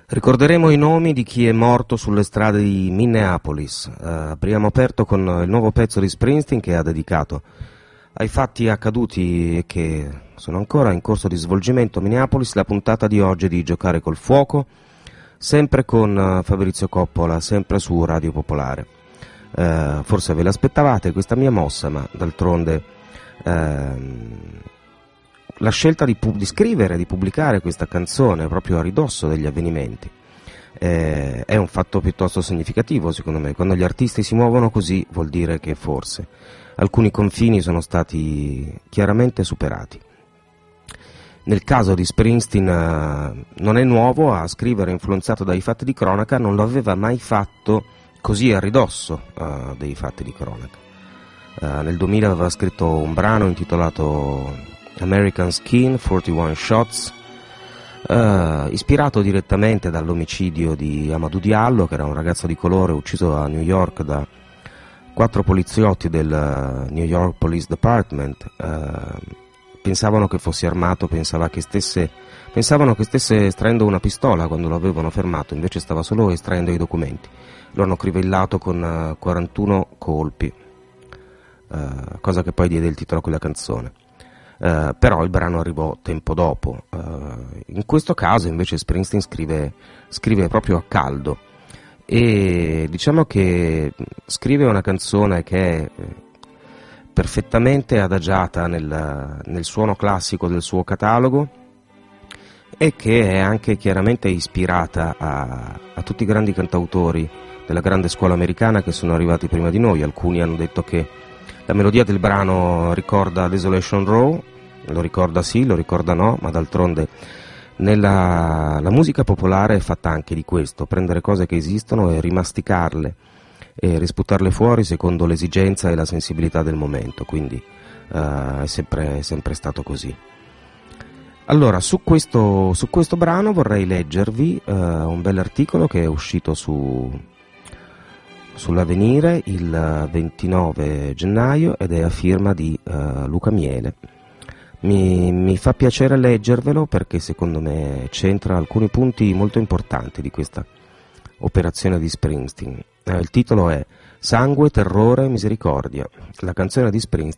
Ricorderemo i nomi di chi è morto sulle strade di Minneapolis. Abbiamo aperto con il nuovo pezzo di Springsteen che ha dedicato ai fatti accaduti e che sono ancora in corso di svolgimento a Minneapolis. La puntata di oggi di Giocare col Fuoco, sempre con Fabrizio Coppola, sempre su Radio Popolare. Forse ve l'aspettavate questa mia mossa, ma d'altronde la scelta di scrivere, di pubblicare questa canzone proprio a ridosso degli avvenimenti è un fatto piuttosto significativo, secondo me. Quando gli artisti si muovono così vuol dire che forse alcuni confini sono stati chiaramente superati. Nel caso di Springsteen non è nuovo a scrivere influenzato dai fatti di cronaca, non lo aveva mai fatto così a ridosso dei fatti di cronaca. Nel 2000 aveva scritto un brano intitolato American Skin, 41 Shots, ispirato direttamente dall'omicidio di Amadou Diallo, che era un ragazzo di colore ucciso a New York da 4 poliziotti del New York Police Department. Pensavano che fosse armato, pensavano che stesse estraendo una pistola quando lo avevano fermato, invece stava solo estraendo i documenti. Lo hanno crivellato con 41 colpi, cosa che poi diede il titolo a quella canzone. Però il brano arrivò tempo dopo. In questo caso invece Springsteen scrive proprio a caldo, e diciamo che scrive una canzone che è perfettamente adagiata nel suono classico del suo catalogo e che è anche chiaramente ispirata a tutti i grandi cantautori della grande scuola americana che sono arrivati prima di noi. Alcuni hanno detto che la melodia del brano ricorda Desolation Row, lo ricorda sì, lo ricorda no, ma d'altronde la musica popolare è fatta anche di questo: prendere cose che esistono e rimasticarle e risputarle fuori secondo l'esigenza e la sensibilità del momento, quindi è sempre stato così. Allora, su questo brano vorrei leggervi un bell'articolo che è uscito sull'Avvenire il 29 gennaio ed è a firma di Luca Miele. Mi fa piacere leggervelo perché secondo me c'entra alcuni punti molto importanti di questa operazione di Springsteen. Il titolo è Sangue, terrore, misericordia. La canzone di Springsteen